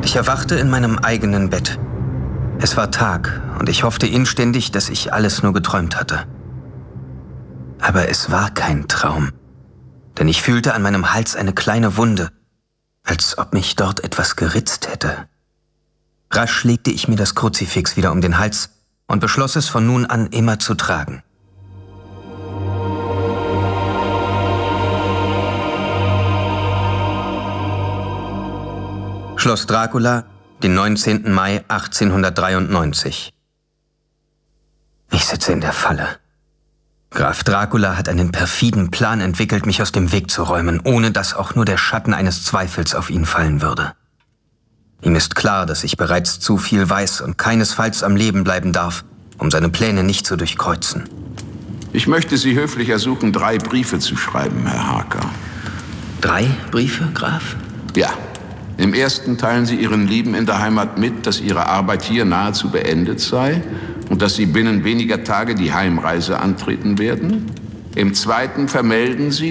Ich erwachte in meinem eigenen Bett. Es war Tag und ich hoffte inständig, dass ich alles nur geträumt hatte. Aber es war kein Traum, denn ich fühlte an meinem Hals eine kleine Wunde, als ob mich dort etwas geritzt hätte. Rasch legte ich mir das Kruzifix wieder um den Hals und beschloss es von nun an immer zu tragen. Schloss Dracula, den 19. Mai 1893. Ich sitze in der Falle. Graf Dracula hat einen perfiden Plan entwickelt, mich aus dem Weg zu räumen, ohne dass auch nur der Schatten eines Zweifels auf ihn fallen würde. Ihm ist klar, dass ich bereits zu viel weiß und keinesfalls am Leben bleiben darf, um seine Pläne nicht zu durchkreuzen. Ich möchte Sie höflich ersuchen, 3 Briefe zu schreiben, Herr Harker. 3 Briefe, Graf? Ja. Im ersten teilen Sie Ihren Lieben in der Heimat mit, dass Ihre Arbeit hier nahezu beendet sei und dass Sie binnen weniger Tage die Heimreise antreten werden. Im zweiten vermelden Sie,